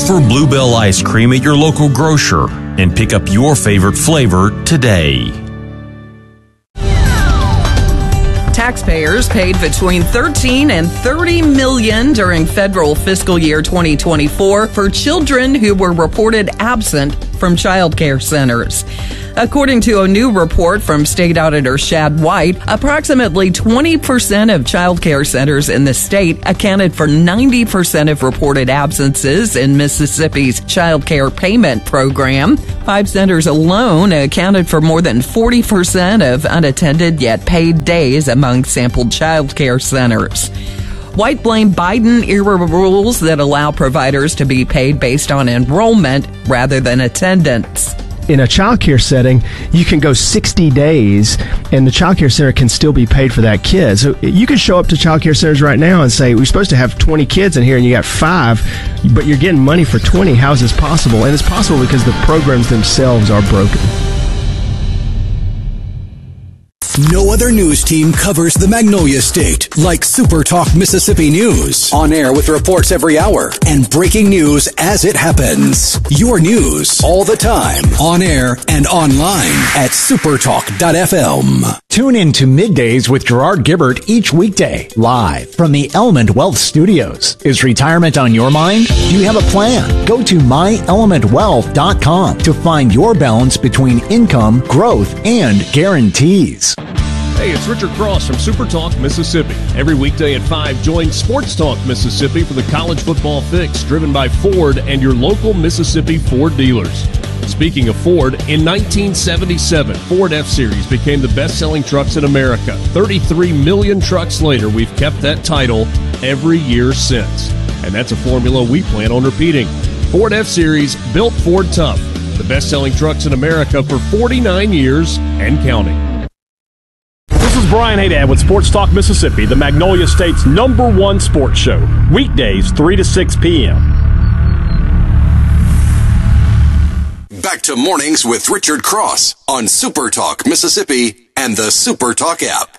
for Bluebell ice cream at your local grocer and pick up your favorite flavor today. Taxpayers paid between $13 and $30 million during federal fiscal year 2024 for children who were reported absent from child care centers. According to a new report from State Auditor Shad White, approximately 20% of child care centers in the state accounted for 90% of reported absences in Mississippi's child care payment program. 5 centers alone accounted for more than 40% of unattended yet paid days among sampled child care centers. White blamed Biden-era rules that allow providers to be paid based on enrollment rather than attendance. In a child care setting, you can go 60 days and the child care center can still be paid for that kid. So you can show up to child care centers right now and say, we're supposed to have 20 kids in here and you got 5, but you're getting money for 20. How is this possible? And it's possible because the programs themselves are broken. No other news team covers the Magnolia State like Super Talk Mississippi News. On air with reports every hour and breaking news as it happens. Your news all the time. On air and online at supertalk.fm. Tune in to Middays with Gerard Gibbert each weekday, live from the Element Wealth Studios. Is retirement on your mind? Do you have a plan? Go to myelementwealth.com to find your balance between income, growth, and guarantees. Hey, it's Richard Cross from Super Talk Mississippi. Every weekday at 5, join Sports Talk Mississippi for the college football fix, driven by Ford and your local Mississippi Ford dealers. Speaking of Ford, in 1977, Ford F-Series became the best-selling trucks in America. 33 million trucks later, we've kept that title every year since. And that's a formula we plan on repeating. Ford F-Series, built Ford tough. The best-selling trucks in America for 49 years and counting. This is Brian Haydad with Sports Talk Mississippi, the Magnolia State's #1 sports show. Weekdays, 3 to 6 p.m. Back to Mornings with Richard Cross on Super Talk Mississippi and the Super Talk app.